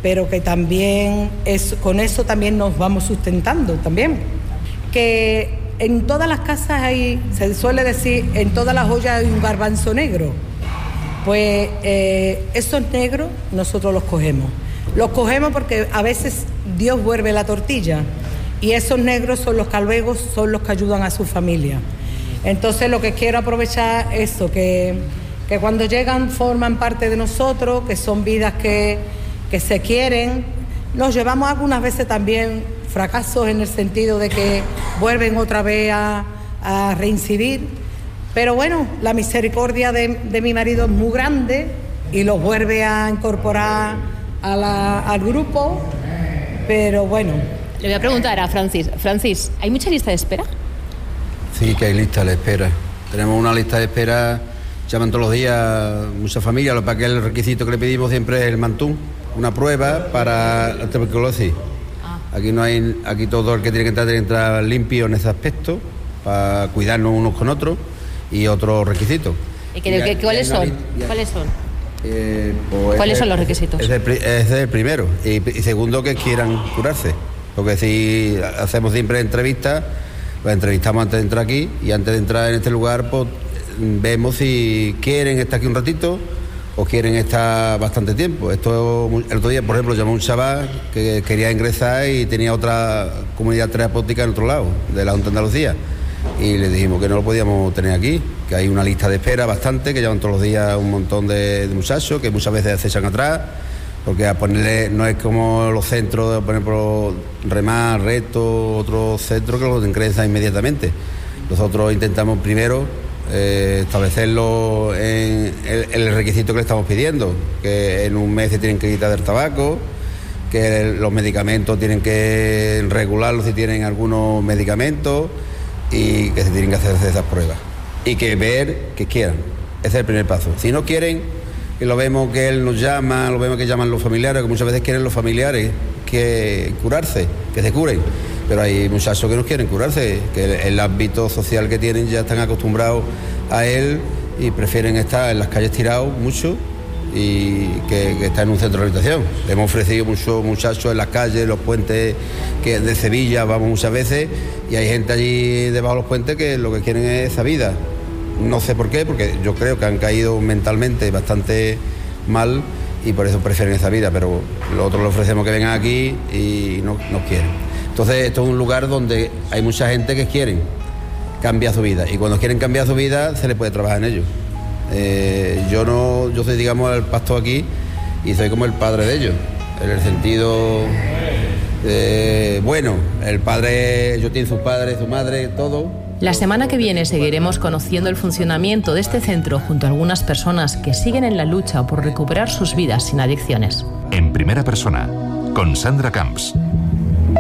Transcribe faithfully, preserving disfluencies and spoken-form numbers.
pero que también es, con eso también nos vamos sustentando también. Que en todas las casas hay, se suele decir, en todas las ollas hay un garbanzo negro. Pues eh, esos negros nosotros los cogemos. Los cogemos porque a veces Dios vuelve la tortilla y esos negros son los que luego son los que ayudan a su familia. Entonces lo que quiero aprovechar es eso, que, que cuando llegan forman parte de nosotros, que son vidas que, que se quieren. Nos llevamos algunas veces también fracasos en el sentido de que vuelven otra vez a, a reincidir. Pero bueno, la misericordia de, de mi marido es muy grande y los vuelve a incorporar a la, al grupo, pero bueno. Le voy a preguntar a Francis. Francis, ¿hay mucha lista de espera? Sí, que hay lista de espera. Tenemos una lista de espera, llaman todos los días muchas familias, lo para que el requisito que le pedimos siempre es el mantún, una prueba para la tuberculosis. Ah. Aquí no hay, aquí todo el que tiene que entrar tiene que entrar limpio en ese aspecto, para cuidarnos unos con otros. Y otros requisitos. ¿Y que, que, ¿cuáles, son? ¿Cuáles son? Eh, pues ¿Cuáles es, son los requisitos? Es el, es el primero. Y, y segundo, que quieran curarse. Porque si hacemos siempre entrevistas, pues entrevistamos antes de entrar aquí y antes de entrar en este lugar, pues vemos si quieren estar aquí un ratito o quieren estar bastante tiempo. Esto, el otro día, por ejemplo, llamó un chaval que quería ingresar y tenía otra comunidad terapéutica en otro lado, de la Junta de Andalucía. Y le dijimos que no lo podíamos tener aquí, que hay una lista de espera bastante, que llevan todos los días un montón de, de muchachos, que muchas veces se echan atrás, porque a ponerle, no es como los centros, por ejemplo, Remar, Reto, otros centros que los ingresan inmediatamente. Nosotros intentamos primero eh, establecerlo en el, el requisito que le estamos pidiendo, que en un mes se tienen que quitar del tabaco, que los medicamentos tienen que regularlos si tienen algunos medicamentos, y que se tienen que hacer esas pruebas y que ver que quieran. Ese es el primer paso. Si no quieren, que lo vemos que él nos llama, lo vemos que llaman los familiares, que muchas veces quieren los familiares que curarse, que se curen, pero hay muchachos que no quieren curarse, que el, el ámbito social que tienen ya están acostumbrados a él y prefieren estar en las calles tirados mucho y que, que está en un centro de rehabilitación. Le hemos ofrecido muchos muchachos en las calles, los puentes que de Sevilla vamos muchas veces y hay gente allí debajo de los puentes que lo que quieren es esa vida. No sé por qué, porque yo creo que han caído mentalmente bastante mal y por eso prefieren esa vida, pero nosotros les ofrecemos que vengan aquí y no, no quieren. Entonces esto es un lugar donde hay mucha gente que quieren cambiar su vida y cuando quieren cambiar su vida se les puede trabajar en ello. Eh, yo no, yo soy digamos el pastor aquí y soy como el padre de ellos, en el sentido eh, bueno, el padre, ellos tienen sus padres, su madre, todo. La semana que viene seguiremos conociendo el funcionamiento de este centro junto a algunas personas que siguen en la lucha por recuperar sus vidas sin adicciones. En primera persona, con Sandra Camps.